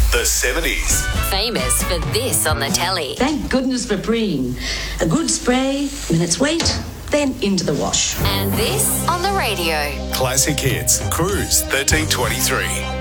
The 70s. Famous for this on the telly. Thank goodness for preen. A good spray, minutes wait, then into the wash. And this on the radio. Classic Hits. Cruise 1323.